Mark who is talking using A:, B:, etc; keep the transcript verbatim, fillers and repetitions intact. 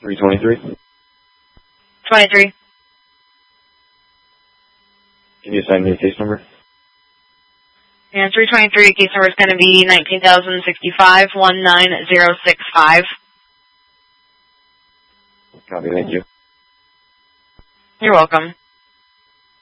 A: three twenty-three.
B: twenty-three.
A: Can you assign me a case number?
B: And three twenty-three, case number is going to be nineteen thousand sixty-five, one nine zero six five.
A: Copy, thank you.
B: You're welcome.